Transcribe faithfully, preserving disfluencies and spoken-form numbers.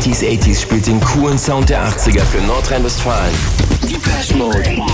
neunziger, achtziger spielt den coolen Sound der achtziger für Nordrhein-Westfalen. Depeche Mode.